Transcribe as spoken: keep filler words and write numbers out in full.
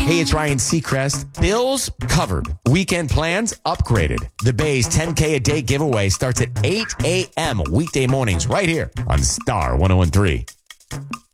Hey, it's Ryan Seacrest. Bills covered. Weekend plans upgraded. The Bay's ten K a day giveaway starts at eight a.m. weekday mornings right here on Star one oh one three.